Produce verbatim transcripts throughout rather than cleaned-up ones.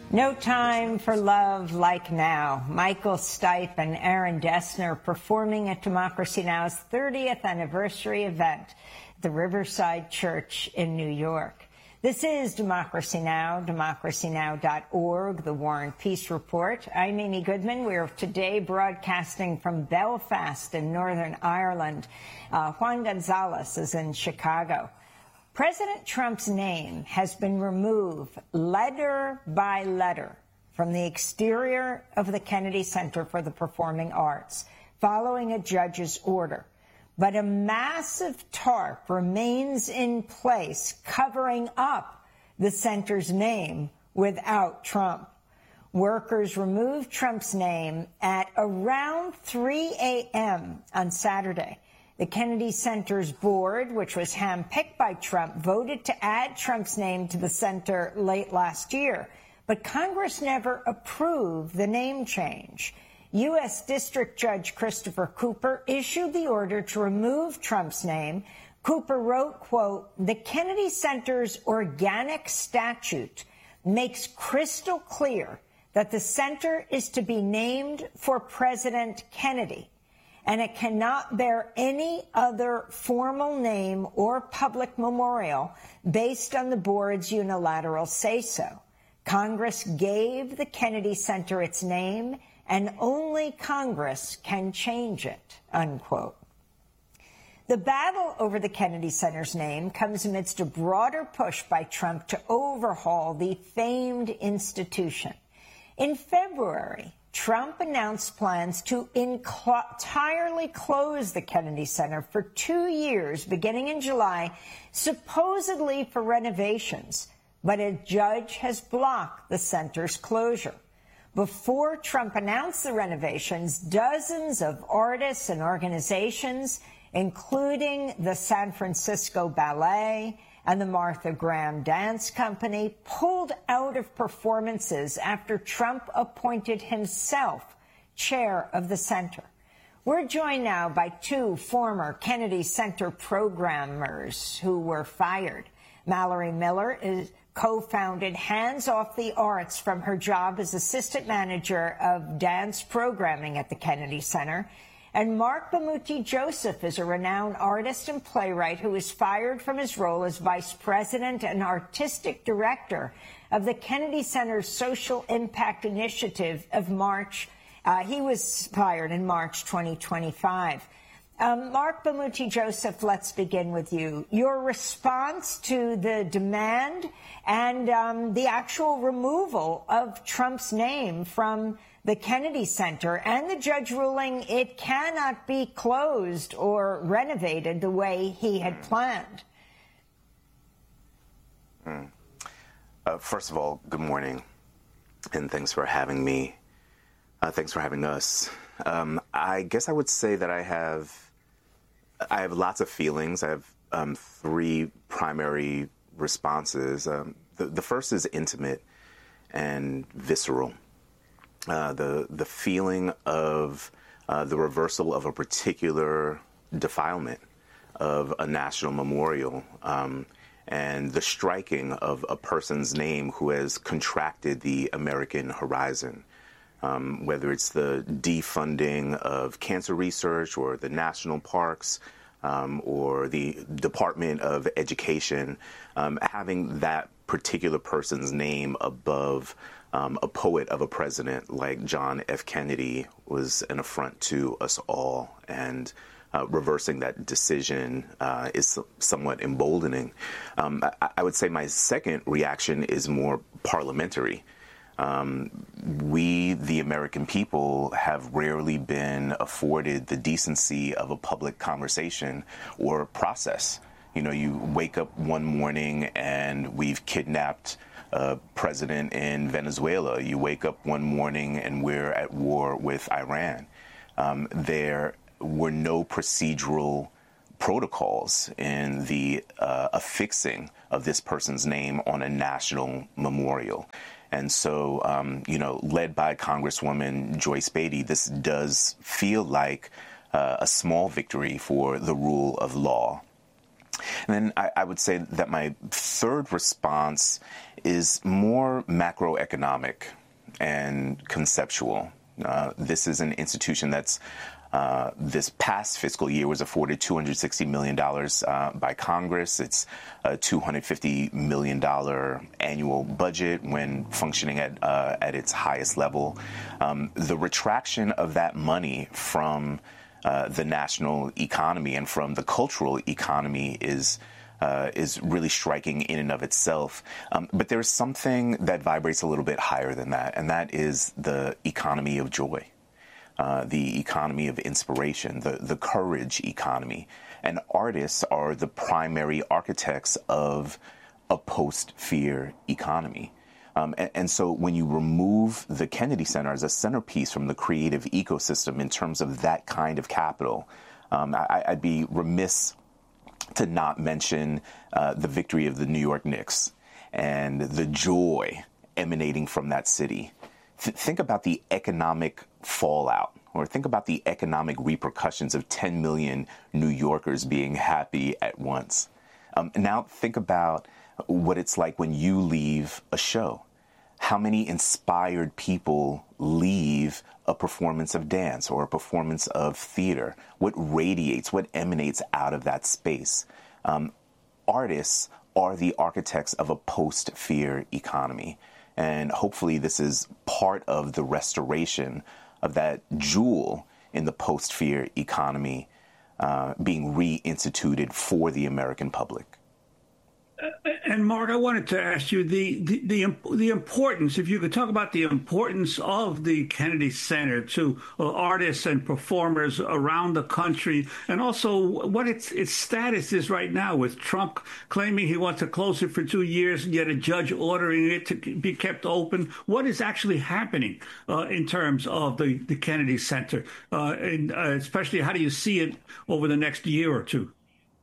No time for love like now. Michael Stipe and Aaron Dessner performing at Democracy Now!'s thirtieth anniversary event at the Riverside Church in New York. This is Democracy Now!, democracy now dot org, the War and Peace Report. I'm Amy Goodman. We're today broadcasting from Belfast in Northern Ireland. Uh, Juan Gonzalez is in Chicago. President Trump's name has been removed letter by letter from the exterior of the Kennedy Center for the Performing Arts following a judge's order. But a massive tarp remains in place covering up the center's name without Trump. Workers removed Trump's name at around three a m on Saturday. The Kennedy Center's board, which was handpicked by Trump, voted to add Trump's name to the center late last year. But Congress never approved the name change. U S District Judge Christopher Cooper issued the order to remove Trump's name. Cooper wrote, quote, "The Kennedy Center's organic statute makes crystal clear that the center is to be named for President Kennedy, and it cannot bear any other formal name or public memorial based on the board's unilateral say-so. Congress gave the Kennedy Center its name, and only Congress can change it," unquote. The battle over the Kennedy Center's name comes amidst a broader push by Trump to overhaul the famed institution. In February, Trump announced plans to entirely close the Kennedy Center for two years, beginning in July, supposedly for renovations. But a judge has blocked the center's closure. Before Trump announced the renovations, dozens of artists and organizations, including the San Francisco Ballet and the Martha Graham Dance Company, pulled out of performances after Trump appointed himself chair of the center. We're joined now by two former Kennedy Center programmers who were fired. Mallory Miller is co-founded Hands Off the Arts from her job as assistant manager of dance programming at the Kennedy Center. And Mark Bamuthi Joseph is a renowned artist and playwright who was fired from his role as vice president and artistic director of the Kennedy Center's Social Impact Initiative of March. Uh, he was fired in March twenty twenty-five. Um, Mark Bamuthi Joseph, let's begin with you. Your response to the demand and um, the actual removal of Trump's name from the Kennedy Center and the judge ruling it cannot be closed or renovated the way he had planned. Mm. Uh, first of all, good morning, and thanks for having me. Uh, thanks for having us. Um, I guess I would say that I have I have lots of feelings. I have um, three primary responses. Um, the, the first is intimate and visceral. Uh, the the feeling of uh, the reversal of a particular defilement of a national memorial, um, and the striking of a person's name who has contracted the American horizon. Um, whether it's the defunding of cancer research or the national parks um, or the Department of Education, um, having that particular person's name above um, a poet of a president like John F. Kennedy was an affront to us all, and uh, reversing that decision uh, is somewhat emboldening. Um, I, I would say my second reaction is more parliamentary. Um, we, the American people, have rarely been afforded the decency of a public conversation or process. You know, you wake up one morning and we've kidnapped a president in Venezuela. You wake up one morning and we're at war with Iran. Um, there were no procedural protocols in the uh, affixing of this person's name on a national memorial. And so, um, you know, led by Congresswoman Joyce Beatty, this does feel like uh, a small victory for the rule of law. And then I, I would say that my third response is more macroeconomic and conceptual. Uh, this is an institution that's uh, this past fiscal year was afforded two hundred sixty million dollars uh, by Congress. It's a two hundred fifty million dollars annual budget when functioning at uh, at its highest level. Um, the retraction of that money from uh, the national economy and from the cultural economy is Uh, is really striking in and of itself. Um, but there's something that vibrates a little bit higher than that, and that is the economy of joy, uh, the economy of inspiration, the, the courage economy. And artists are the primary architects of a post-fear economy. Um, and, and so when you remove the Kennedy Center as a centerpiece from the creative ecosystem in terms of that kind of capital, um, I, I'd be remiss to not mention uh, the victory of the New York Knicks and the joy emanating from that city. Th- think about the economic fallout, or think about the economic repercussions of ten million New Yorkers being happy at once. Um, now think about what it's like when you leave a show. How many inspired people leave a performance of dance or a performance of theater? What radiates, what emanates out of that space? Um, artists are the architects of a post-fear economy. And hopefully this is part of the restoration of that jewel in the post-fear economy uh, being reinstituted for the American public. And Mark, I wanted to ask you the, the the the importance, if you could talk about the importance of the Kennedy Center to uh, artists and performers around the country, and also what its its status is right now, with Trump claiming he wants to close it for two years, and yet a judge ordering it to be kept open. What is actually happening uh, in terms of the, the Kennedy Center, uh, and uh, especially how do you see it over the next year or two?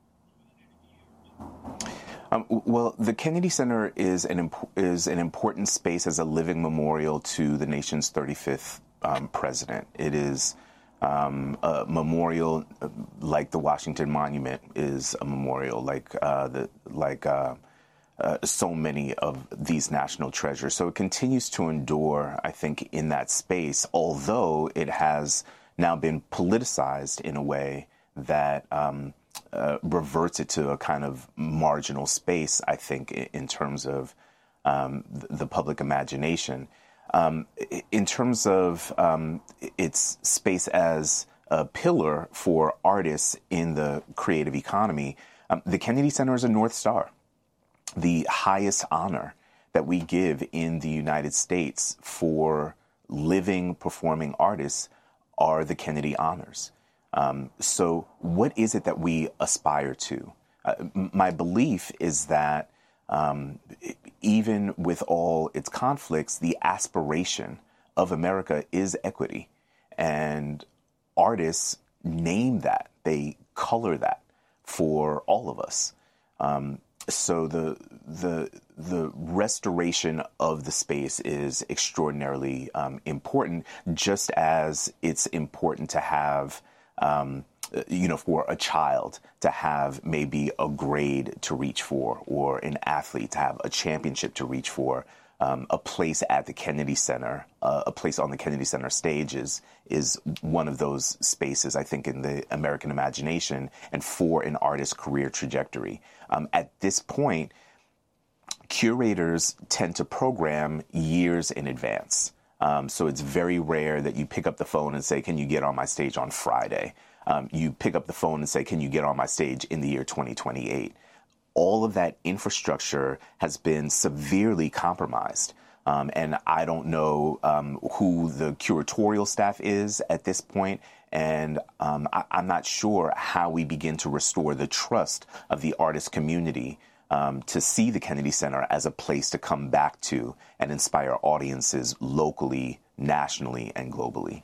Um, well, the Kennedy Center is an imp- is an important space as a living memorial to the nation's thirty-fifth um, president. It is um, a memorial, uh, like the Washington Monument is a memorial, like uh, the like uh, uh, so many of these national treasures. So it continues to endure, I think, in that space, although it has now been politicized in a way that Um, Uh, reverts it to a kind of marginal space, I think, in, in terms of um, the, the public imagination. Um, in terms of um, its space as a pillar for artists in the creative economy, um, the Kennedy Center is a North Star, the highest honor that we give in the United States for living, performing artists are the Kennedy Honors. Um, so what is it that we aspire to? Uh, my belief is that um, even with all its conflicts, the aspiration of America is equity. And artists name that, they color that for all of us. Um, so the the the restoration of the space is extraordinarily um, important, just as it's important to have Um, you know, for a child to have maybe a grade to reach for, or an athlete to have a championship to reach for. Um, a place at the Kennedy Center, uh, a place on the Kennedy Center stage is, is one of those spaces, I think, in the American imagination and for an artist's career trajectory. Um, at this point, curators tend to program years in advance. Um, so it's very rare that you pick up the phone and say, can you get on my stage on Friday? Um, you pick up the phone and say, can you get on my stage in the year twenty twenty-eight? All of that infrastructure has been severely compromised. Um, and I don't know um, who the curatorial staff is at this point. And um, I, I'm not sure how we begin to restore the trust of the artist community Um, to see the Kennedy Center as a place to come back to and inspire audiences locally, nationally, and globally.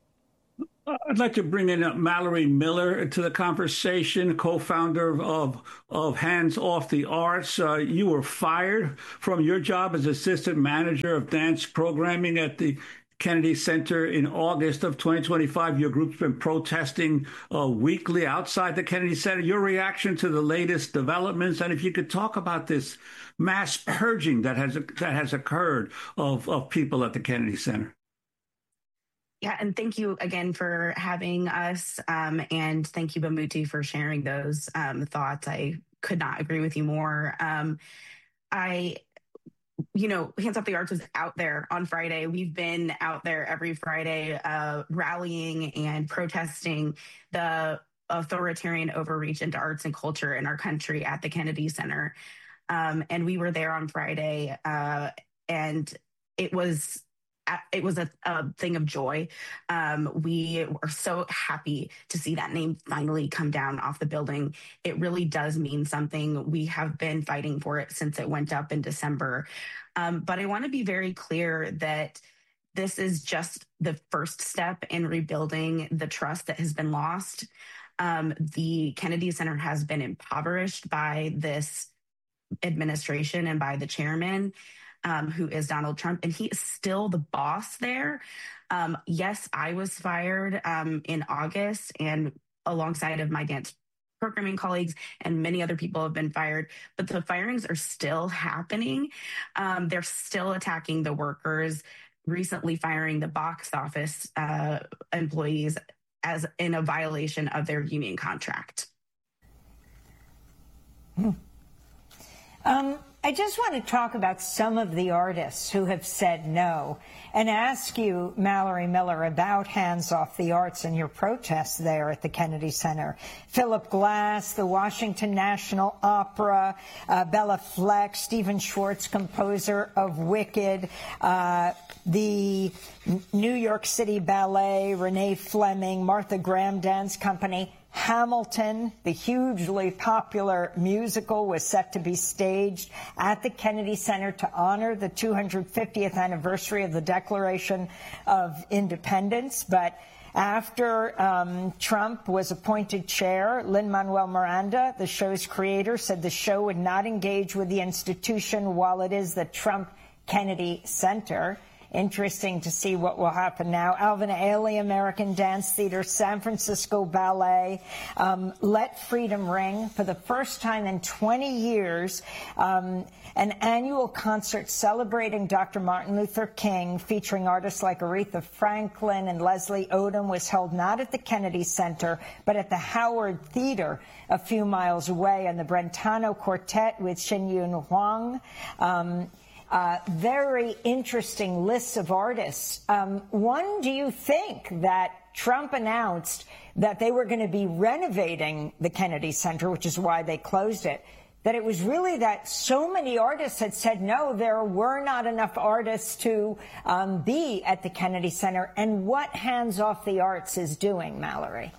I'd like to bring in Mallory Miller to the conversation, co-founder of, of Hands Off the Arts. Uh, you were fired from your job as assistant manager of dance programming at the Kennedy Center in August of twenty twenty-five. Your group's been protesting uh, weekly outside the Kennedy Center. Your reaction to the latest developments, and if you could talk about this mass purging that has that has occurred of, of people at the Kennedy Center. Yeah, and thank you again for having us, um, and thank you, Bamuthi, for sharing those um, thoughts. I could not agree with you more. Um, I, you know, Hands Off the Arts was out there on Friday. We've been out there every Friday uh, rallying and protesting the authoritarian overreach into arts and culture in our country at the Kennedy Center. Um, and we were there on Friday, uh, and it was It was a, a thing of joy. Um, we are so happy to see that name finally come down off the building. It really does mean something. We have been fighting for it since it went up in December. Um, but I want to be very clear that this is just the first step in rebuilding the trust that has been lost. Um, the Kennedy Center has been impoverished by this administration and by the chairman. Um, who is Donald Trump, and he is still the boss there. Um, yes, I was fired um, in August, and alongside of my dance programming colleagues, and many other people have been fired, but the firings are still happening. Um, they're still attacking the workers, recently firing the box office uh, employees as in a violation of their union contract. Hmm. Um, I just want to talk about some of the artists who have said no and ask you, Mallory Miller, about Hands Off the Arts and your protests there at the Kennedy Center. Philip Glass, the Washington National Opera, uh, Bella Fleck, Stephen Schwartz, composer of Wicked, uh, the New York City Ballet, Renee Fleming, Martha Graham Dance Company. Hamilton, the hugely popular musical, was set to be staged at the Kennedy Center to honor the two hundred fiftieth anniversary of the Declaration of Independence. But after um, Trump was appointed chair, Lin-Manuel Miranda, the show's creator, said the show would not engage with the institution while it is the Trump Kennedy Center. Interesting to see what will happen now. Alvin Ailey, American Dance Theater, San Francisco Ballet, um, Let Freedom Ring. For the first time in twenty years, um, an annual concert celebrating Doctor Martin Luther King, featuring artists like Aretha Franklin and Leslie Odom, was held not at the Kennedy Center, but at the Howard Theater a few miles away. And the Brentano Quartet with Xinyun Huang. Um, Uh, very interesting lists of artists. Um, one, do you think that Trump announced that they were going to be renovating the Kennedy Center, which is why they closed it, that it was really that so many artists had said no, there were not enough artists to um, be at the Kennedy Center, and what Hands Off the Arts is doing, Mallory?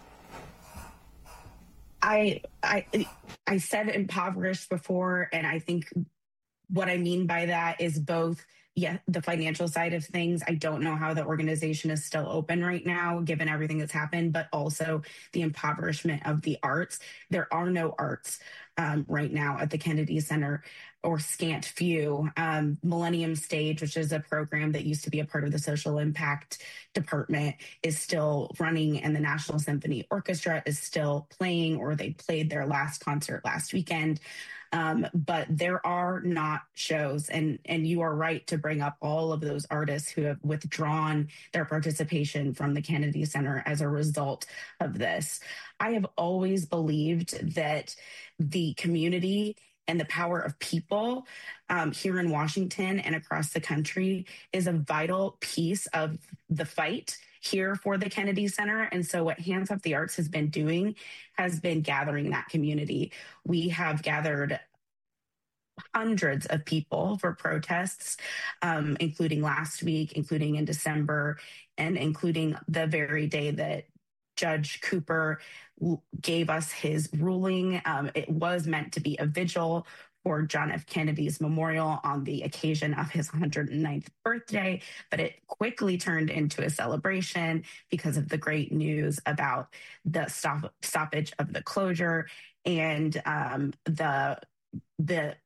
I, I, I said impoverished before, and I think what I mean by that is both, yeah, the financial side of things. I don't know how the organization is still open right now, given everything that's happened, but also the impoverishment of the arts. There are no arts um, right now at the Kennedy Center, or scant few. Um, Millennium Stage, which is a program that used to be a part of the Social Impact Department, is still running, and the National Symphony Orchestra is still playing, or they played their last concert last weekend. Um, but there are not shows, and and you are right to bring up all of those artists who have withdrawn their participation from the Kennedy Center as a result of this. I have always believed that the community and the power of people um, here in Washington and across the country is a vital piece of the fight here for the Kennedy Center. And so what Hands Off the Arts has been doing has been gathering that community. We have gathered hundreds of people for protests, um, including last week, including in December, and including the very day that Judge Cooper gave us his ruling. Um, it was meant to be a vigil for John F. Kennedy's memorial on the occasion of his one hundred ninth birthday, but it quickly turned into a celebration because of the great news about the stop, stoppage of the closure and um, the the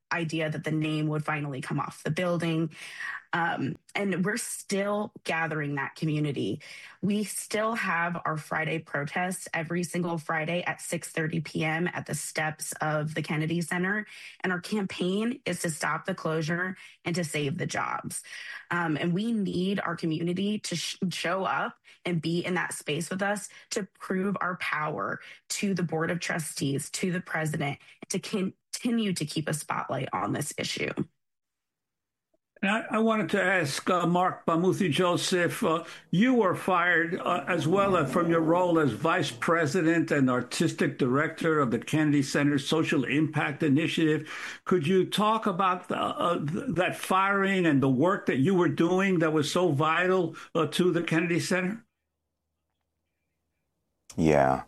idea that the name would finally come off the building. Um, and we're still gathering that community. We still have our Friday protests every single Friday at six thirty p.m. at the steps of the Kennedy Center. And our campaign is to stop the closure and to save the jobs. Um, and we need our community to sh- show up and be in that space with us to prove our power to the Board of Trustees, to the president, to continue to keep a spotlight on this issue. And I, I wanted to ask uh, Mark Bamuthi-Joseph, uh, you were fired uh, as well uh, from your role as Vice President and Artistic Director of the Kennedy Center Social Impact Initiative. Could you talk about the, uh, that firing and the work that you were doing that was so vital uh, to the Kennedy Center? Yeah.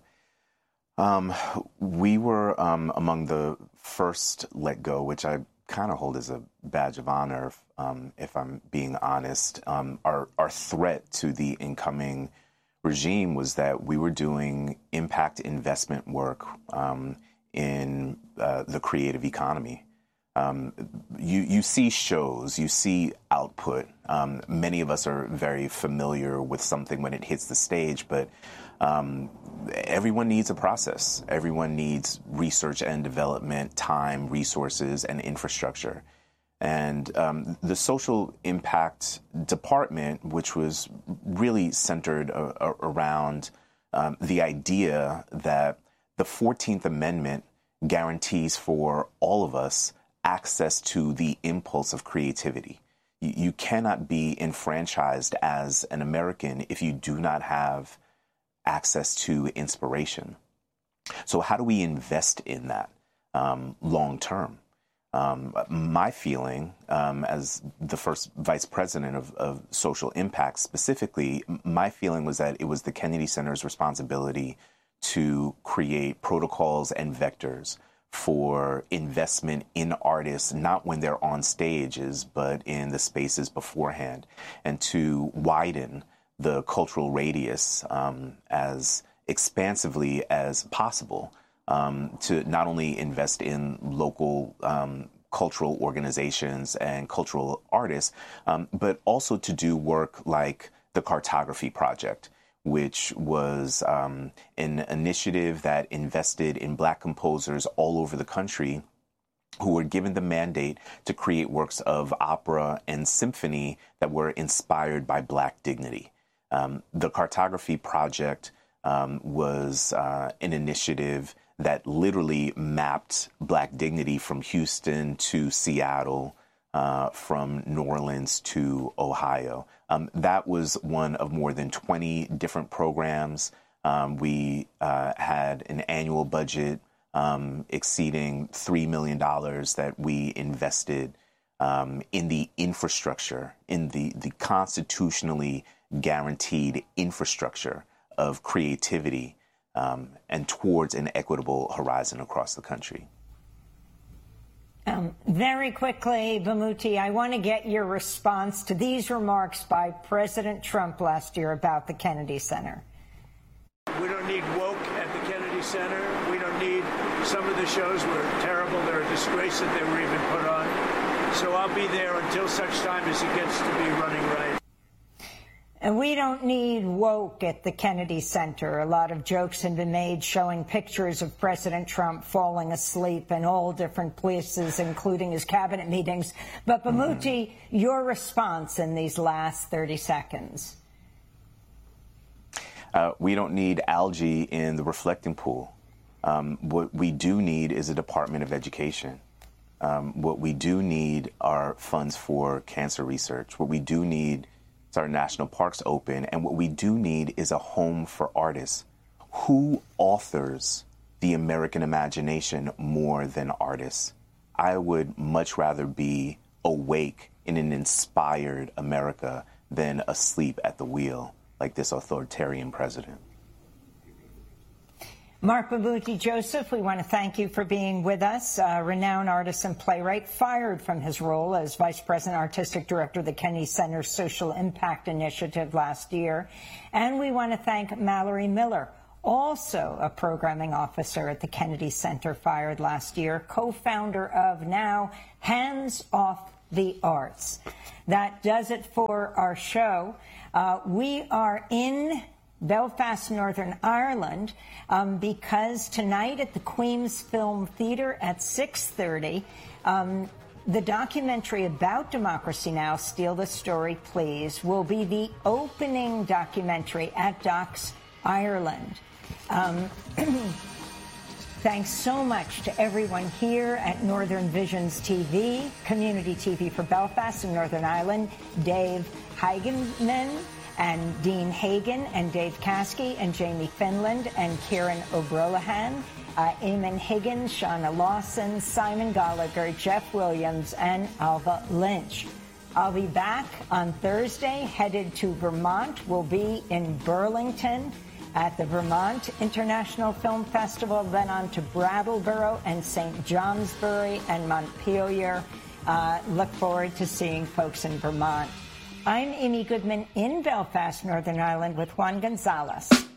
Um, we were um, among the first let go, which I kind of hold as a badge of honor, um, if I'm being honest. Um, our, our threat to the incoming regime was that we were doing impact investment work um, in uh, the creative economy. Um, you, you see shows, you see output. Um, many of us are very familiar with something when it hits the stage, but um, everyone needs a process. Everyone needs research and development, time, resources, and infrastructure. And um, the social impact department, which was really centered a, a, around um, the idea that the fourteenth Amendment guarantees for all of us access to the impulse of creativity. You, you cannot be enfranchised as an American if you do not have access to inspiration. So how do we invest in that um, long term? Um, my feeling um, as the first vice president of, of social impact specifically, my feeling was that it was the Kennedy Center's responsibility to create protocols and vectors for investment in artists, not when they're on stages, but in the spaces beforehand, and to widen the cultural radius um, as expansively as possible, um, to not only invest in local um, cultural organizations and cultural artists, um, but also to do work like the Cartography Project, which was um, an initiative that invested in Black composers all over the country who were given the mandate to create works of opera and symphony that were inspired by Black dignity. Um, the Cartography Project um, was uh, an initiative that literally mapped Black dignity from Houston to Seattle, uh, from New Orleans to Ohio. Um, that was one of more than twenty different programs. Um, we uh, had an annual budget um, exceeding three million dollars that we invested um, in the infrastructure, in the, the constitutionally guaranteed infrastructure of creativity um, and towards an equitable horizon across the country. Um, very quickly, Bamuthi, I want to get your response to these remarks by President Trump last year about the Kennedy Center. We don't need woke at the Kennedy Center. We don't need, some of the shows were terrible. They're a disgrace that they were even put on. So I'll be there until such time as it gets to be running right. And we don't need woke at the Kennedy Center. A lot of jokes have been made showing pictures of President Trump falling asleep in all different places, including his cabinet meetings. But Bamuthi, mm-hmm. your response in these last thirty seconds. Uh, we don't need algae in the reflecting pool. Um, what we do need is a Department of Education. Um, what we do need are funds for cancer research. What we do need is our national parks open. And what we do need is a home for artists. Who authors the American imagination more than artists? I would much rather be awake in an inspired America than asleep at the wheel like this authoritarian president. Mark Bamuthi-Joseph, we want to thank you for being with us. Uh, renowned artist and playwright, fired from his role as Vice President Artistic Director of the Kennedy Center Social Impact Initiative last year. And we want to thank Mallory Miller, also a programming officer at the Kennedy Center, fired last year, co-founder of now Hands Off the Arts. That does it for our show. Uh, we are in Belfast, Northern Ireland, um, because tonight at the Queen's Film Theatre at six thirty, um, the documentary about Democracy Now!, Steal the Story, Please, will be the opening documentary at Docs Ireland. Um, thanks so much to everyone here at Northern Visions T V, Community T V for Belfast and Northern Ireland, Dave Heigeman and Dean Hagan and Dave Caskey and Jamie Finland and Kieran O'Brolahan, uh, Eamon Higgins, Shauna Lawson, Simon Gallagher, Jeff Williams, and Alva Lynch. I'll be back on Thursday, headed to Vermont. We'll be in Burlington at the Vermont International Film Festival, then on to Brattleboro and Saint Johnsbury and Montpelier. Uh, look forward to seeing folks in Vermont. I'm Amy Goodman in Belfast, Northern Ireland, with Juan Gonzalez.